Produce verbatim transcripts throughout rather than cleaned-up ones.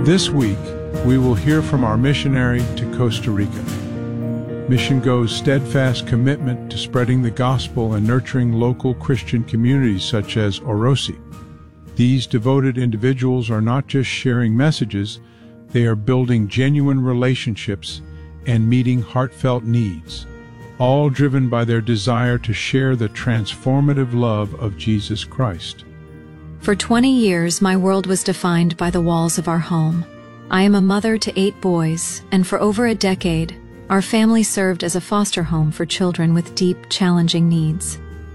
This week, we will hear from our missionary to Costa Rica. Mission Go's steadfast commitment to spreading the gospel and nurturing local Christian communities such as Orosi. These devoted individuals are not just sharing messages, they are building genuine relationships and meeting heartfelt needs, all driven by their desire to share the transformative love of Jesus Christ. For twenty years, my world was defined by the walls of our home. I am a mother to eight boys, and for over a decade, our family served as a foster home for children with deep, challenging needs.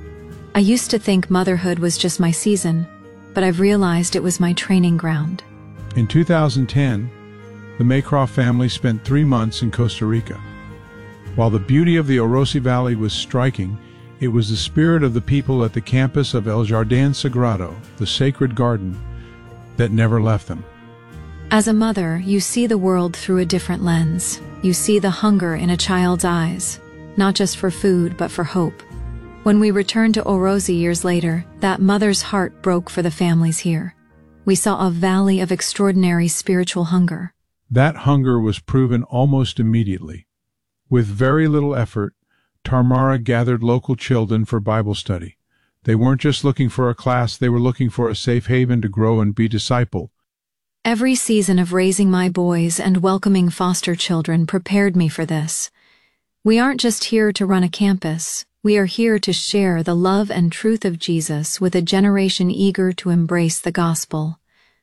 I used to think motherhood was just my season, but I've realized it was my training ground. In two thousand ten, the Maycroft family spent three months in Costa Rica. While the beauty of the Orosi Valley was striking, it was the spirit of the people at the campus of El Jardín Sagrado, the sacred garden, that never left them. As a mother, you see the world through a different lens. You see the hunger in a child's eyes, not just for food, but for hope. When we returned to Orosi years later, that mother's heart broke for the families here. We saw a valley of extraordinary spiritual hunger. That hunger was proven almost immediately. With very little effort, Tarmara gathered local children for Bible study. They weren't just looking for a class, they were looking for a safe haven to grow and be discipled. Every season of raising my boys and welcoming foster children prepared me for this. We aren't just here to run a campus. We are here to share the love and truth of Jesus with a generation eager to embrace the gospel.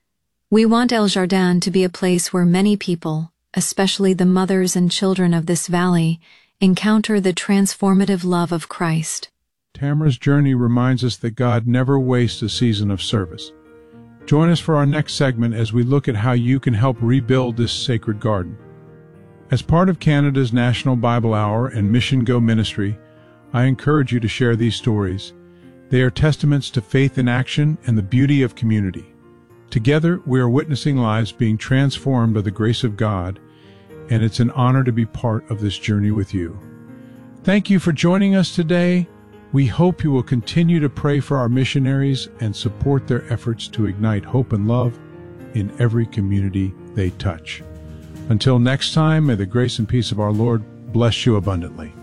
We want El Jardín to be a place where many people, especially the mothers and children of this valley, encounter the transformative love of Christ. Tamara's journey reminds us that God never wastes a season of service. Join us for our next segment as we look at how you can help rebuild this sacred garden. As part of Canada's National Bible Hour and Mission Go ministry, I encourage you to share these stories. They are testaments to faith in action and the beauty of community. Together, we are witnessing lives being transformed by the grace of God, and it's an honor to be part of this journey with you. Thank you for joining us today. We hope you will continue to pray for our missionaries and support their efforts to ignite hope and love in every community they touch. Until next time, may the grace and peace of our Lord bless you abundantly.